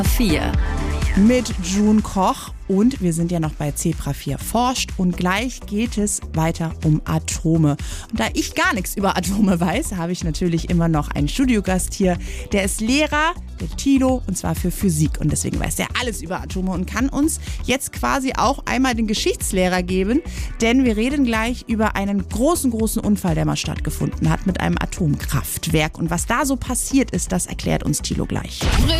4. Mit June Koch und wir sind ja noch bei Zebra 4 forscht und gleich geht es weiter um Atome. Und da ich gar nichts über Atome weiß, habe ich natürlich immer noch einen Studiogast hier. Der ist Lehrer, der Thilo, und zwar für Physik und deswegen weiß er alles über Atome und kann uns jetzt quasi auch einmal den Geschichtslehrer geben, denn wir reden gleich über einen großen Unfall, der mal stattgefunden hat mit einem Atomkraftwerk und was da so passiert ist, das erklärt uns Thilo gleich.